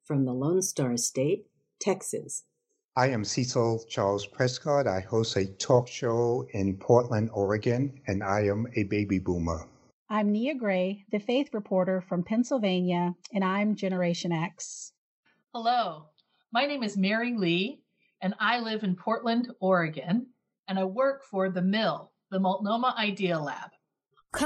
from the Lone Star State, Texas. I am Cecil Charles Prescott. I host a talk show in Portland, Oregon, and I am a baby boomer. I'm Nia Gray, the faith reporter from Pennsylvania, and I'm Generation X. Hello, my name is Mary Lee, and I live in Portland, Oregon, and I work for The Mill, the Multnomah Idea Lab.